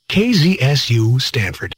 KZSU Stanford.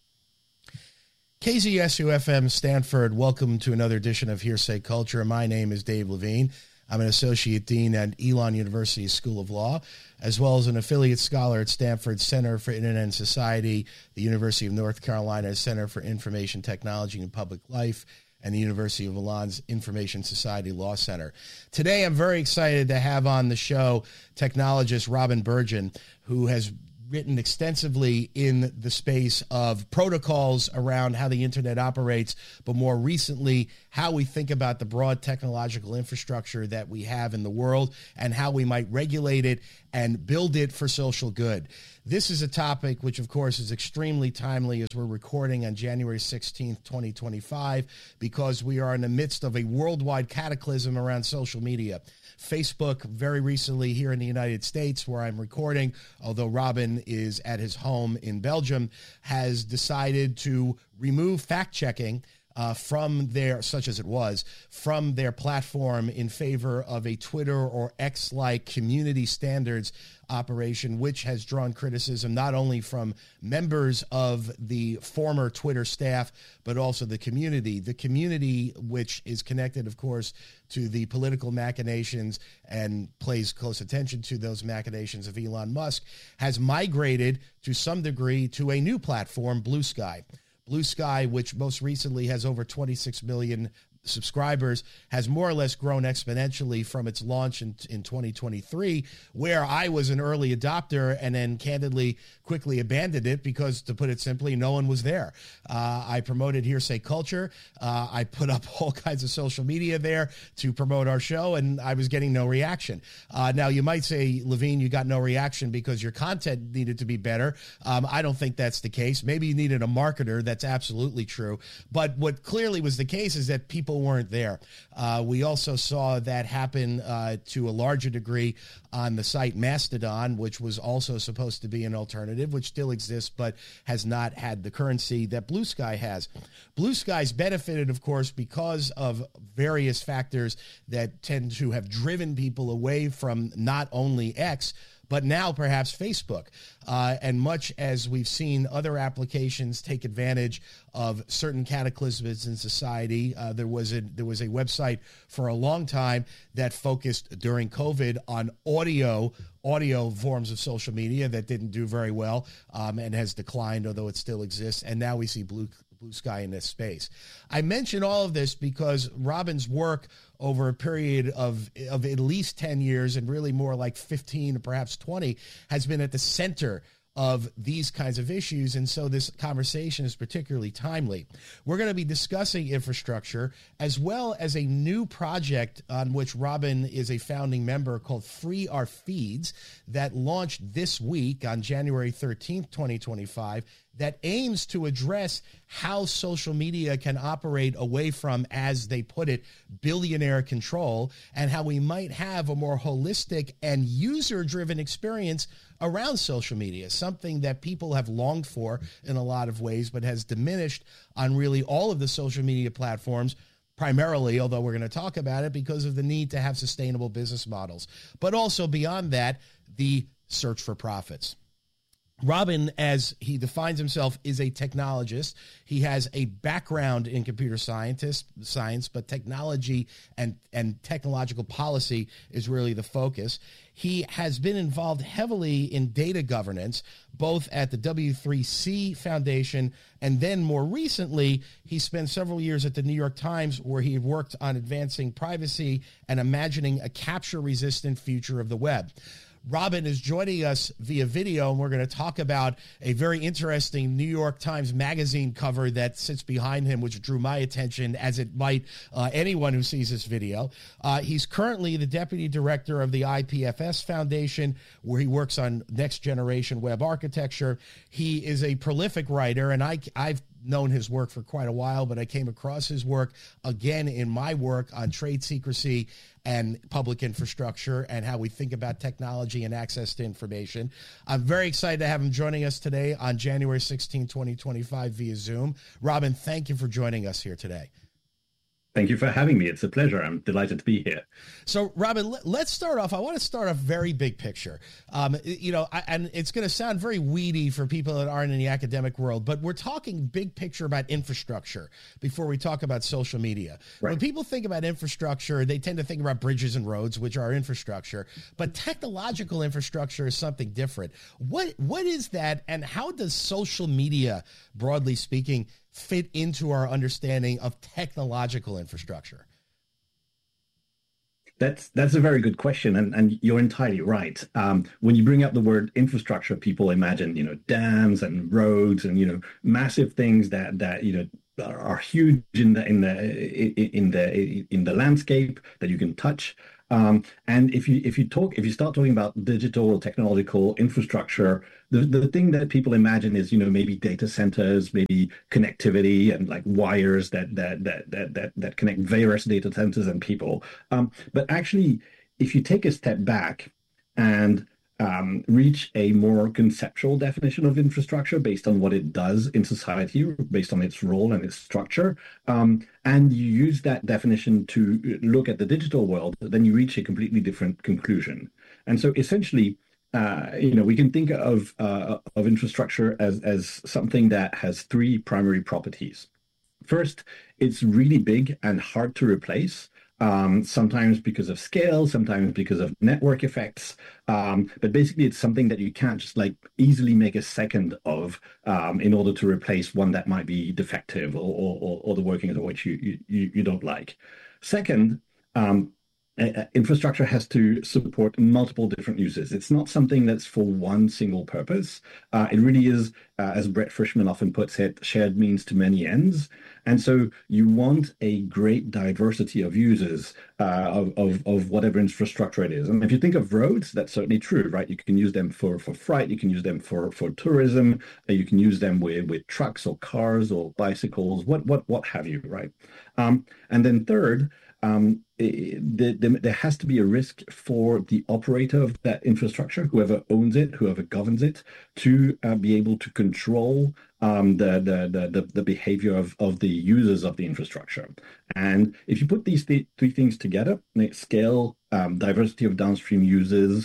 KZSU FM Stanford, welcome to another edition of Hearsay Culture. My name is Dave Levine. I'm an Associate Dean at Elon University School of Law, as well as an affiliate scholar at Stanford Center for Internet and Society, the University of North Carolina Center for Information Technology and Public Life, and the University of Milan's Information Society Law Center. Today, I'm very excited to have on the show technologist Robin Bergen, who has written extensively in the space of protocols around how the internet operates, but more recently, how we think about the broad technological infrastructure that we have in the world and how we might regulate it and build it for social good. This is a topic which, of course, is extremely timely as we're recording on January 16th, 2025, because we are in the midst of a worldwide cataclysm around social media. Facebook, very recently here in the United States, where I'm recording, although Robin is at his home in Belgium, has decided to remove fact-checking from their, such as it was, from their platform in favor of a Twitter or X-like community standards operation, which has drawn criticism not only from members of the former Twitter staff, but also the community which is connected, of course, to the political machinations and pays close attention to those machinations of Elon Musk, has migrated to some degree to a new platform, Blue Sky. Blue Sky, which most recently has over 26 million subscribers, has more or less grown exponentially from its launch in 2023, where I was an early adopter and then candidly quickly abandoned it because, to put it simply, no one was there. I promoted Hearsay Culture. I put up all kinds of social media there to promote our show, and I was getting no reaction. Now, you might say, Levine, you got no reaction because your content needed to be better. I don't think that's the case. Maybe you needed a marketer. That's absolutely true. But what clearly was the case is that people weren't there. We also saw that happen to a larger degree on the site Mastodon, which was also supposed to be an alternative, which still exists, but has not had the currency that Blue Sky has. Blue Sky's benefited, of course, because of various factors that tend to have driven people away from not only X, but now perhaps Facebook. And much as we've seen other applications take advantage of certain cataclysms in society, there was a website for a long time that focused during COVID on audio forms of social media that didn't do very well and has declined, although it still exists. And now we see Blue Sky in this space. I mention all of this because Robin's work over a period of at least 10 years and really more like 15 or perhaps 20 has been at the center of these kinds of issues, and so this conversation is particularly timely. We're going to be discussing infrastructure as well as a new project on which Robin is a founding member called Free Our Feeds that launched this week on January 13th, 2025, that aims to address how social media can operate away from, as they put it, billionaire control, and how we might have a more holistic and user-driven experience around social media, something that people have longed for in a lot of ways, but has diminished on really all of the social media platforms, primarily, although we're going to talk about it, because of the need to have sustainable business models. But also beyond that, the search for profits. Robin, as he defines himself, is a technologist. He has a background in computer science, but technology and technological policy is really the focus. He has been involved heavily in data governance, both at the W3C Foundation, and then more recently, he spent several years at the New York Times, where he worked on advancing privacy and imagining a capture-resistant future of the web. Robin is joining us via video, and we're going to talk about a very interesting New York Times Magazine cover that sits behind him, which drew my attention, as it might anyone who sees this video. He's currently the deputy director of the IPFS Foundation, where he works on next-generation web architecture. He is a prolific writer, and I've known his work for quite a while, but I came across his work again in my work on trade secrecy and public infrastructure and how we think about technology and access to information. I'm very excited to have him joining us today on January 16, 2025 via Zoom. Robin, thank you for joining us here today. Thank you for having me. It's a pleasure. I'm delighted to be here. So, Robin, let's start off. I want to start off very big picture. And it's going to sound very weedy for people that aren't in the academic world, but we're talking big picture about infrastructure before we talk about social media. Right. When people think about infrastructure, they tend to think about bridges and roads, which are infrastructure, but technological infrastructure is something different. What is that, and how does social media, broadly speaking, fit into our understanding of technological infrastructure? That's a very good question, and you're entirely right. When you bring up the word infrastructure, people imagine, dams and roads and, massive things that are huge in the landscape that you can touch. And if you start talking about digital technological infrastructure, the thing that people imagine is, maybe data centers, maybe connectivity and like wires that connect various data centers and people. But actually, if you take a step back and reach a more conceptual definition of infrastructure based on what it does in society, based on its role and its structure, and you use that definition to look at the digital world, then you reach a completely different conclusion. And so essentially, we can think of infrastructure as something that has three primary properties. First, it's really big and hard to replace. Sometimes because of scale, sometimes because of network effects. But basically, it's something that you can't just like easily make a second of in order to replace one that might be defective or the workings of which you don't like. Second, infrastructure has to support multiple different uses. It's not something that's for one single purpose. It really is, as Brett Frischman often puts it, shared means to many ends. And so you want a great diversity of users of whatever infrastructure it is. And if you think of roads, that's certainly true, right? You can use them for freight, you can use them for tourism, you can use them with trucks or cars or bicycles, what have you, right? And then third, there has to be a risk for the operator of that infrastructure, whoever owns it, whoever governs it, to be able to control the behavior of the users of the infrastructure. And if you put these three things together, like scale, diversity of downstream users,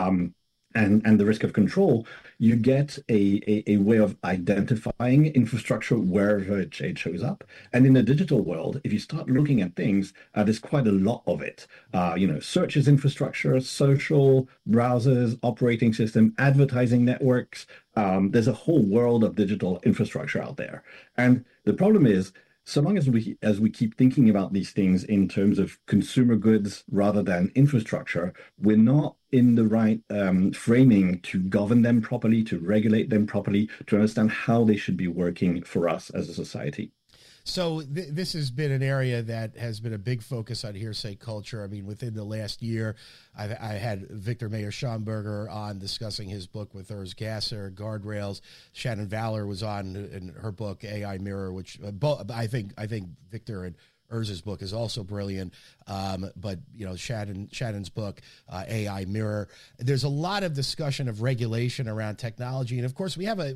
and the risk of control, you get a way of identifying infrastructure wherever it shows up. And in the digital world, if you start looking at things, there's quite a lot of it. Search is infrastructure, social, browsers, operating system, advertising networks. There's a whole world of digital infrastructure out there. And the problem is, so long as we keep thinking about these things in terms of consumer goods rather than infrastructure, we're not in the right framing to govern them properly, to regulate them properly, to understand how they should be working for us as a society. So this has been an area that has been a big focus on hearsay culture. I mean, within the last year, I had Victor Mayer-Schonberger on discussing his book with Urs Gasser, Guardrails. Shannon Valor was on in her book AI Mirror, which I think Victor and Urz's book is also brilliant, but Shannon's book, AI Mirror. There's a lot of discussion of regulation around technology, and of course we have a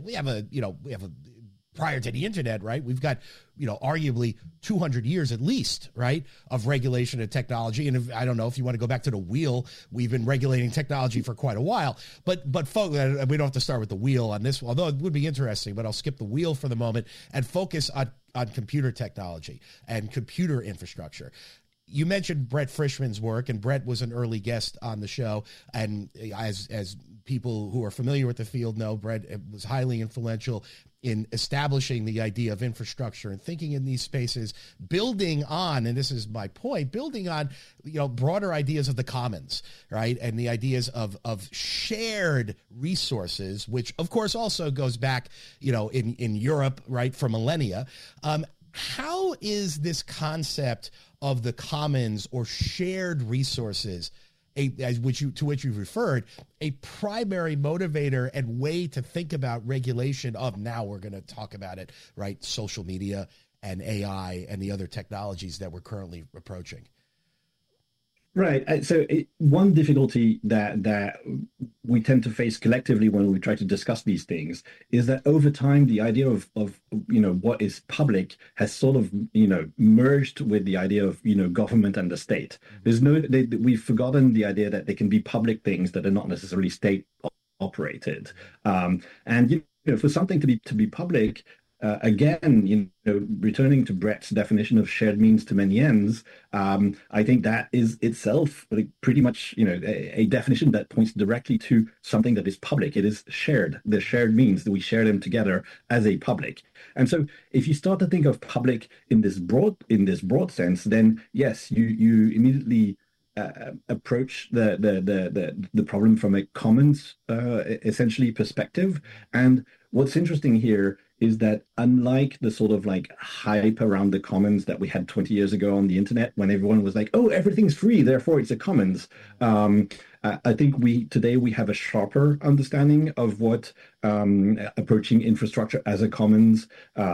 prior to the internet, right? We've got, arguably 200 years at least, right, of regulation of technology. And I don't know if you want to go back to the wheel, we've been regulating technology for quite a while. But folks, we don't have to start with the wheel on this, although it would be interesting. But I'll skip the wheel for the moment and focus on computer technology and computer infrastructure. You mentioned Brett Frischman's work, and Brett was an early guest on the show. And as people who are familiar with the field know, Brett was highly influential in establishing the idea of infrastructure and thinking in these spaces, building on, and this is my point, building on, broader ideas of the commons, right? And the ideas of shared resources, which of course also goes back, in Europe, right, for millennia. How is this concept of the commons or shared resources, to which you've referred, a primary motivator and way to think about regulation of, now we're going to talk about it, right, social media and AI and the other technologies that we're currently approaching? Right. One difficulty that we tend to face collectively when we try to discuss these things is that over time the idea of what is public has sort of merged with the idea of government and the state. There's no we've forgotten the idea that they can be public things that are not necessarily state operated. And for something to be public, again, returning to Brett's definition of shared means to many ends, I think that is itself like pretty much, a definition that points directly to something that is public. It is shared. The shared means that we share them together as a public. And so, if you start to think of public in this broad sense, then yes, you immediately approach the problem from a commons essentially perspective. And what's interesting here is that unlike the sort of like hype around the commons that we had 20 years ago on the internet, when everyone was like, oh, everything's free, therefore it's a commons. I think today we have a sharper understanding of what approaching infrastructure as a commons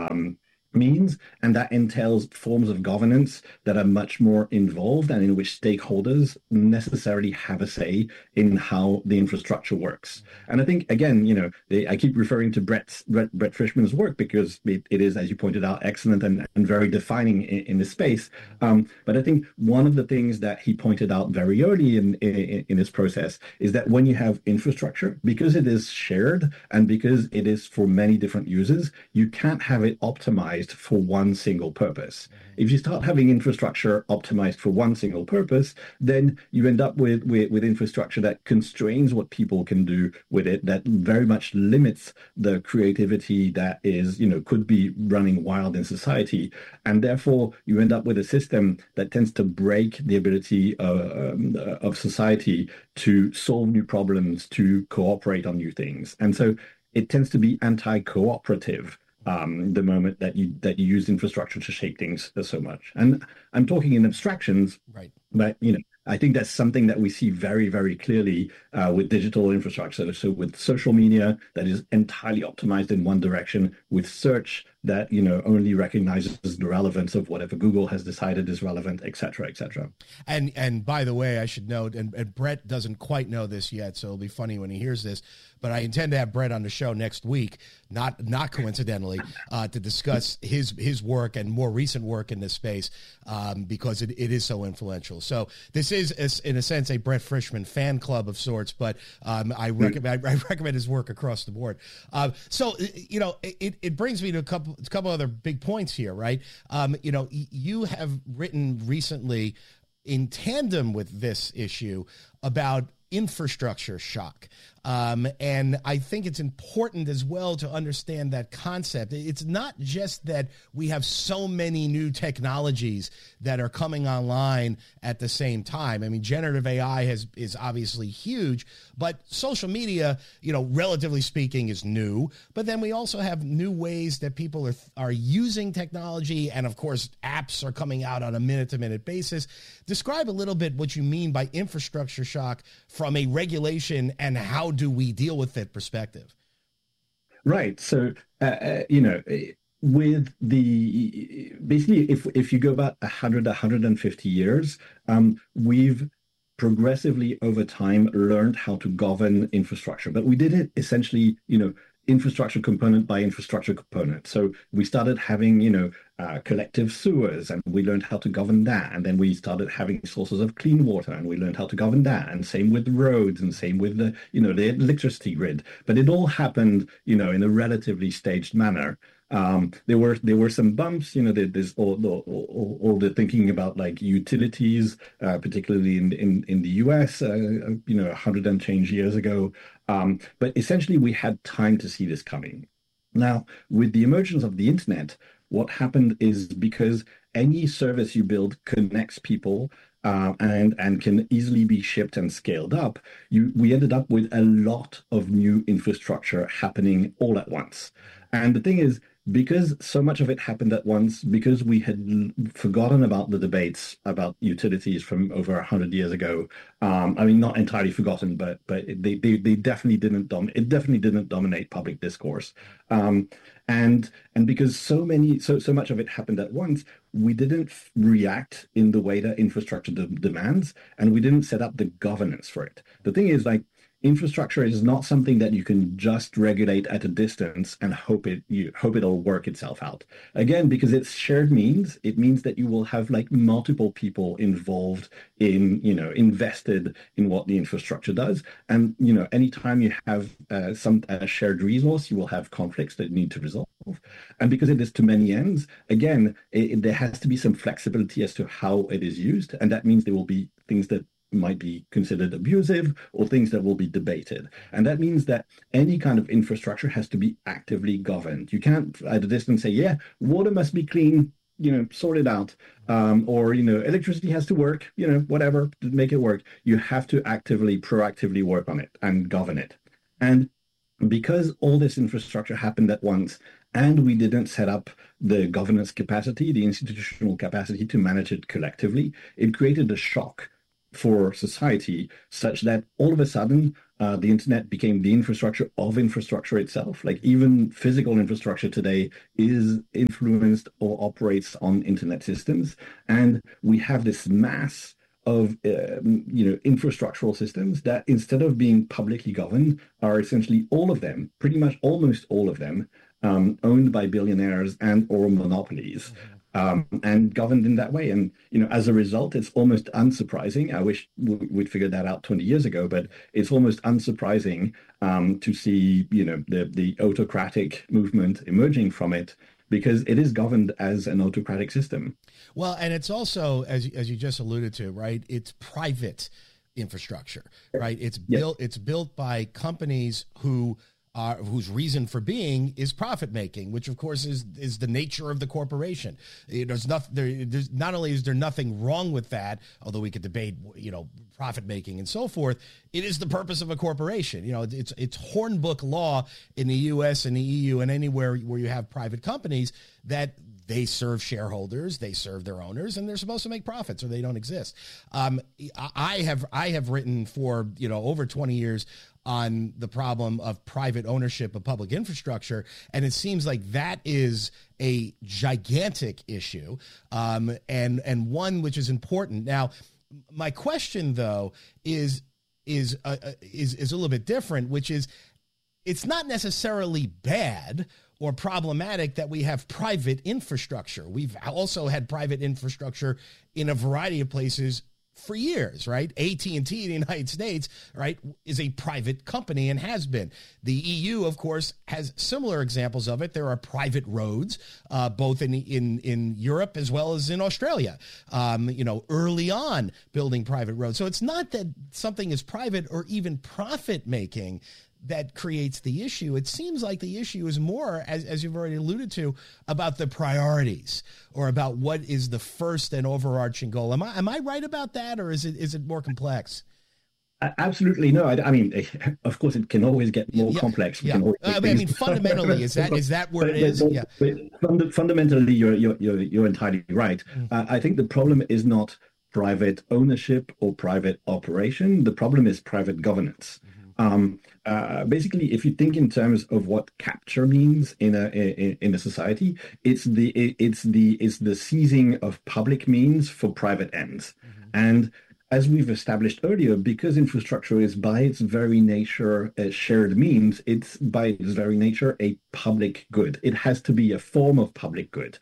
means, and that entails forms of governance that are much more involved and in which stakeholders necessarily have a say in how the infrastructure works. And I think, again, I keep referring to Brett Frischman's work because it is, as you pointed out, excellent and very defining in this space. But I think one of the things that he pointed out very early in this process is that when you have infrastructure, because it is shared and because it is for many different users, you can't have it optimized for one single purpose. If you start having infrastructure optimized for one single purpose, then you end up with infrastructure that constrains what people can do with it, that very much limits the creativity that is, could be running wild in society. And therefore, you end up with a system that tends to break the ability of society to solve new problems, to cooperate on new things. And so it tends to be anti-cooperative. The moment that you use infrastructure to shape things so much. And I'm talking in abstractions, right? But I think that's something that we see very, very clearly with digital infrastructure. So with social media that is entirely optimized in one direction, with search that only recognizes the relevance of whatever Google has decided is relevant, et cetera, et cetera. And by the way, I should note, and Brett doesn't quite know this yet, so it'll be funny when he hears this, but I intend to have Brett on the show next week, not coincidentally, to discuss his work and more recent work in this space, because it is so influential. So this is, in a sense, a Brett Frischman fan club of sorts, but I recommend his work across the board. So it brings me to a couple other big points here, right? You have written recently in tandem with this issue about infrastructure shock. And I think it's important as well to understand that concept. It's not just that we have so many new technologies that are coming online at the same time. I mean, generative AI is obviously huge, but social media, relatively speaking, is new. But then we also have new ways that people are using technology. And of course, apps are coming out on a minute-to-minute basis. Describe a little bit what you mean by infrastructure shock from a regulation and how do we deal with that perspective? Right. So, with basically, if you go back 150 years, we've progressively over time learned how to govern infrastructure, but we did it essentially, infrastructure component by infrastructure component. So we started having, collective sewers, and we learned how to govern that. And then we started having sources of clean water, and we learned how to govern that. And same with roads, and same with the electricity grid. But it all happened, in a relatively staged manner. There were some bumps, there's all the thinking about like utilities, particularly in the US, 100 and change years ago. But essentially, we had time to see this coming. Now, with the emergence of the internet, what happened is because any service you build connects people and can easily be shipped and scaled up, we ended up with a lot of new infrastructure happening all at once. And the thing is, because so much of it happened at once, because we had forgotten about the debates about utilities from over 100 years ago. I mean, not entirely forgotten, but they definitely didn't dominate public discourse. And because so much of it happened at once, we didn't react in the way that infrastructure demands, and we didn't set up the governance for it. The thing is, like, infrastructure is not something that you can just regulate at a distance and hope it'll work itself out. Again, because it's shared means, it means that you will have like multiple people involved in, invested in what the infrastructure does. And, anytime you have some shared resource, you will have conflicts that you need to resolve. And because it is to many ends, again, there has to be some flexibility as to how it is used. And that means there will be things that might be considered abusive or things that will be debated. And that means that any kind of infrastructure has to be actively governed. You can't at a distance say, yeah, water must be clean, sort it out. Or, electricity has to work, whatever, make it work. You have to proactively work on it and govern it. And because all this infrastructure happened at once, and we didn't set up the governance capacity, the institutional capacity to manage it collectively, it created a shock for society such that all of a sudden the internet became the infrastructure of infrastructure itself. Like even physical infrastructure today is influenced or operates on internet systems. And we have this mass of infrastructural systems that instead of being publicly governed are essentially all of them, pretty much almost all of them, owned by billionaires and or monopolies. And governed in that way. And, as a result, it's almost unsurprising. I wish we'd figured that out 20 years ago, but it's almost unsurprising to see, the autocratic movement emerging from it, because it is governed as an autocratic system. Well, and it's also, as you just alluded to, right, it's private infrastructure, right? It's built by companies whose reason for being is profit making, which of course is the nature of the corporation. There's not only is there nothing wrong with that, although we could debate, profit making and so forth. It is the purpose of a corporation. It's Hornbook law in the U.S. and the EU and anywhere where you have private companies that they serve shareholders, they serve their owners, and they're supposed to make profits or they don't exist. I have written for over 20 years on the problem of private ownership of public infrastructure. And it seems like that is a gigantic issue, and one which is important. Now, my question, though, is a little bit different, which is it's not necessarily bad or problematic that we have private infrastructure. We've also had private infrastructure in a variety of places for years, right? AT&T in the United States, right, is a private company and has been. The EU, of course, has similar examples of it. There are private roads, both in Europe as well as in Australia, early on building private roads. So it's not that something is private or even profit-making that creates the issue. It seems like the issue is more, as you've already alluded to, about the priorities or about what is the first and overarching goal. Am I right about that, or is it more complex? Absolutely no. I mean, of course, it can always get more complex. Fundamentally, is that where it is? Yeah. Fundamentally, you're entirely right. I think the problem is not private ownership or private operation. The problem is private governance. Basically, if you think in terms of what capture means in a society, it's the seizing of public means for private ends. And as we've established earlier, because infrastructure is by its very nature a shared means, it's by its very nature a public good. It has to be a form of public good.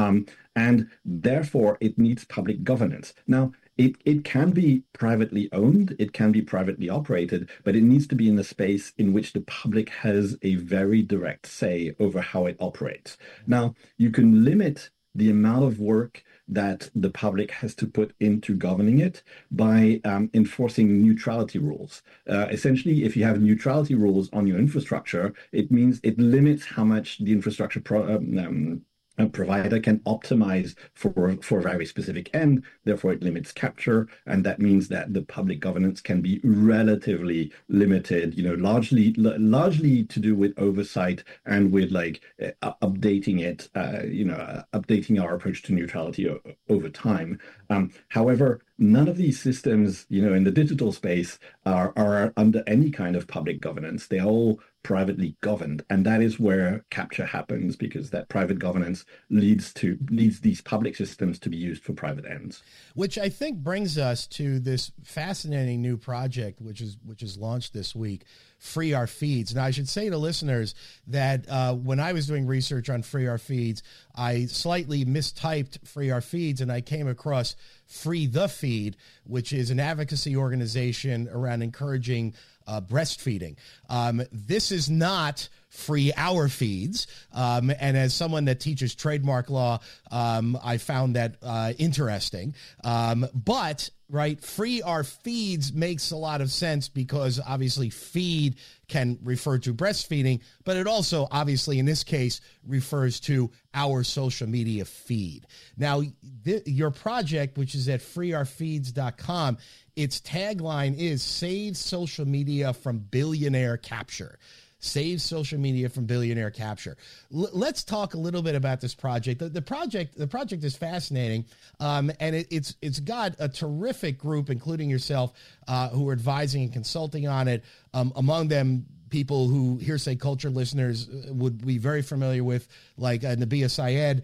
And therefore, it needs public governance. Now, it can be privately owned, it can be privately operated, but it needs to be in a space in which the public has a very direct say over how it operates. Now, you can limit the amount of work that the public has to put into governing it by enforcing neutrality rules. Essentially, if you have neutrality rules on your infrastructure, it means it limits how much the infrastructure a provider can optimize for a very specific end. Therefore, it limits capture, and that means that the public governance can be relatively limited. Largely to do with oversight and with updating it. Updating our approach to neutrality over time. However, none of these systems, in the digital space, are under any kind of public governance. They are all privately governed. And that is where capture happens, because that private governance leads these public systems to be used for private ends. Which I think brings us to this fascinating new project, which is launched this week, Free Our Feeds. Now, I should say to listeners that when I was doing research on Free Our Feeds, I slightly mistyped Free Our Feeds, and I came across Free the Feed, which is an advocacy organization around encouraging breastfeeding. This is not Free Our Feeds. And as someone that teaches trademark law, I found that interesting. But right, Free Our Feeds makes a lot of sense because obviously feed can refer to breastfeeding, but it also obviously in this case refers to our social media feed. Now, your project, which is at freeourfeeds.com, its tagline is Save Social Media from Billionaire Capture. Save social media from billionaire capture. Let's talk a little bit about this project. The project is fascinating, and it's got a terrific group, including yourself, who are advising and consulting on it. Among them, people who Hearsay Culture listeners would be very familiar with, like Nabia Syed,